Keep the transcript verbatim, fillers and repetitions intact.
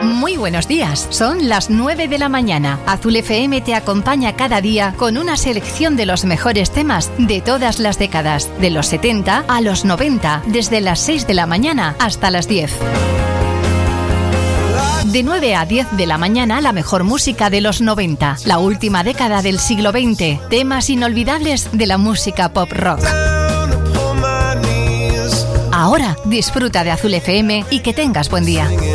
Muy buenos días, son las nueve de la mañana. Azul F M te acompaña cada día con una selección de los mejores temas de todas las décadas, de los setenta a los noventa, desde las seis de la mañana hasta las diez. De nueve a diez de la mañana, la mejor música de los noventa, la última década del siglo veinte, temas inolvidables de la música pop rock. Ahora disfruta de Azul F M y que tengas buen día.